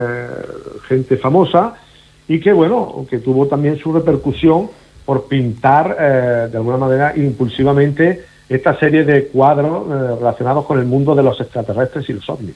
gente famosa y que, bueno, que tuvo también su repercusión por pintar de alguna manera impulsivamente esta serie de cuadros relacionados con el mundo de los extraterrestres y los ovnis.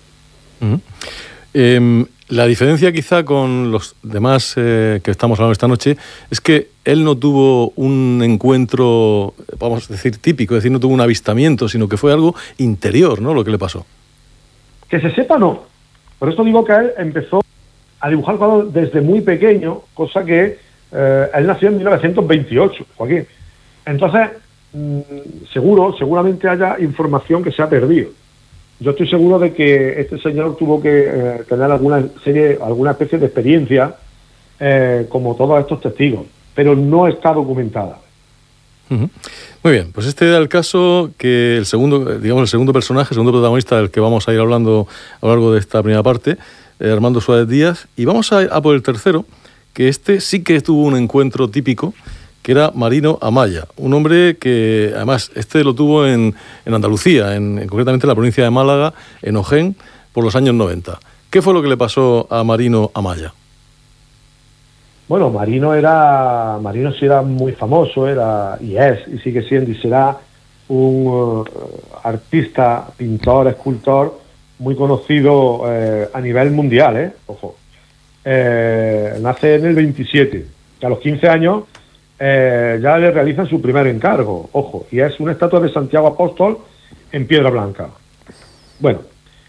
La diferencia quizá con los demás que estamos hablando esta noche es que él no tuvo un encuentro, vamos a decir, típico, es decir, no tuvo un avistamiento, sino que fue algo interior, ¿no?, lo que le pasó. Que se sepa, no. Por eso digo que él empezó a dibujar cuadros desde muy pequeño, cosa que él nació en 1928, Joaquín. Entonces, seguramente haya información que se ha perdido. Yo estoy seguro de que este señor tuvo que tener alguna especie de experiencia, como todos estos testigos, pero no está documentada. Muy bien, pues este era el caso que el segundo personaje, el segundo protagonista del que vamos a ir hablando a lo largo de esta primera parte, Armando Suárez Díaz, y vamos a por el tercero, que este sí que tuvo un encuentro típico, que era Marino Amaya, un hombre que además lo tuvo en Andalucía, concretamente en la provincia de Málaga, en Ojén, por los años 90. ¿Qué fue lo que le pasó a Marino Amaya? Bueno, Marino sí era muy famoso, y sigue siendo y será un artista, pintor, escultor muy conocido a nivel mundial, ojo. Nace en el 27, que a los 15 años ya le realizan su primer encargo, ojo, y es una estatua de Santiago Apóstol en piedra blanca. Bueno,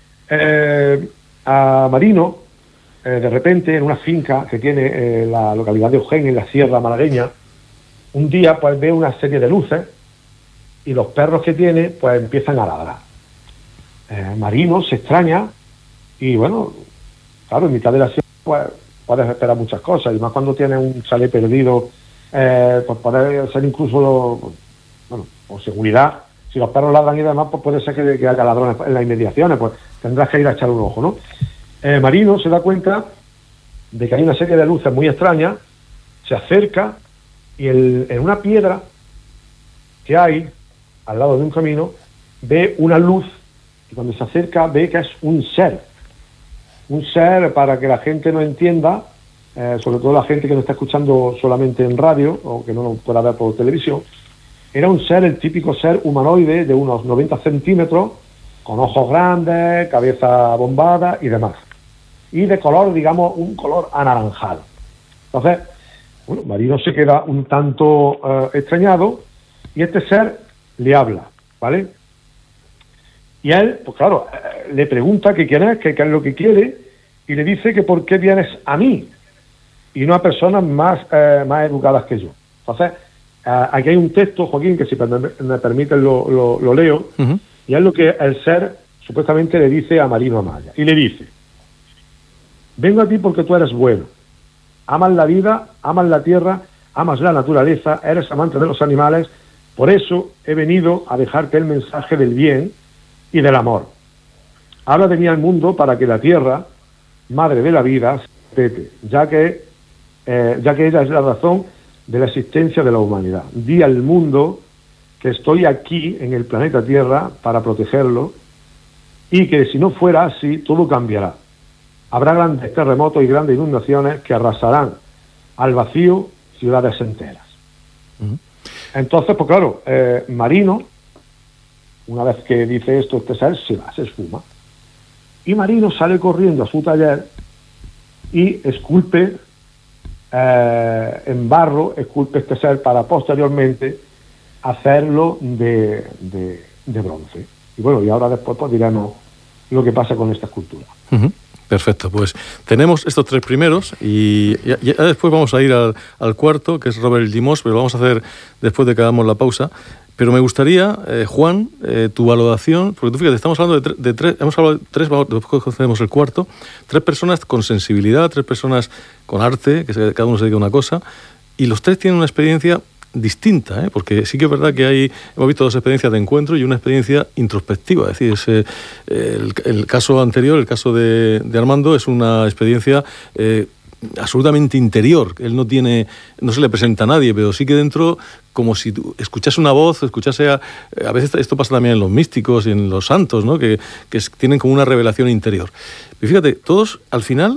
a Marino, de repente, en una finca que tiene la localidad de Ojén, en la sierra malagueña, un día pues ve una serie de luces y los perros que tiene pues empiezan a ladrar. Marino se extraña y, bueno, claro, en mitad de la sierra pues puedes esperar muchas cosas, y más cuando tienes un chalet perdido, pues puede ser incluso por seguridad. Si los perros ladran y demás, pues puede ser que haya ladrones en las inmediaciones, pues tendrás que ir a echar un ojo, ¿no? Marino se da cuenta de que hay una serie de luces muy extrañas, se acerca y en una piedra que hay al lado de un camino ve una luz, y cuando se acerca ve que es un ser, para que la gente no entienda, sobre todo la gente que no está escuchando solamente en radio o que no lo pueda ver por televisión. Era un ser, el típico ser humanoide de unos 90 centímetros, con ojos grandes, cabeza bombada y demás, y de color, digamos, un color anaranjado. Entonces, bueno, Marino se queda un tanto extrañado, y este ser le habla, ¿vale? Y a él, pues claro, le pregunta que quién es, que qué es lo que quiere, y le dice que por qué vienes a mí y no a personas más educadas que yo. Entonces, aquí hay un texto, Joaquín, que si me permiten lo leo, y es lo que el ser supuestamente le dice a Marino Amaya. Y le dice: vengo a ti porque tú eres bueno, amas la vida, amas la tierra, amas la naturaleza, eres amante de los animales, por eso he venido a dejarte el mensaje del bien y del amor. Habla de mí al mundo para que la tierra, madre de la vida, se respete, ya que ella es la razón de la existencia de la humanidad. Di al mundo que estoy aquí en el planeta Tierra para protegerlo, y que si no fuera así, todo cambiará. Habrá grandes terremotos y grandes inundaciones que arrasarán al vacío ciudades enteras. Entonces, pues claro, Marino, una vez que dice esto, este ser se esfuma. Y Marino sale corriendo a su taller y esculpe en barro, esculpe este ser para posteriormente hacerlo de bronce. Y bueno, y ahora después pues diremos lo que pasa con esta escultura. Perfecto, pues tenemos estos tres primeros y ya después vamos a ir al cuarto, que es Robert Llimós, pero lo vamos a hacer después de que hagamos la pausa. Pero me gustaría, Juan, tu valoración, porque tú fíjate, estamos hablando de tres, hemos hablado de tres, después conocemos el cuarto, tres personas con sensibilidad, tres personas con arte, que cada uno se dedica a una cosa, y los tres tienen una experiencia distinta, porque sí que es verdad que hemos visto dos experiencias de encuentro y una experiencia introspectiva, es decir, el caso anterior, el caso de Armando, es una experiencia absolutamente interior. Él no se le presenta a nadie, pero sí que dentro, como si escuchase una voz, a veces esto pasa también en los místicos y en los santos, ¿no? Que tienen como una revelación interior. Y fíjate, todos al final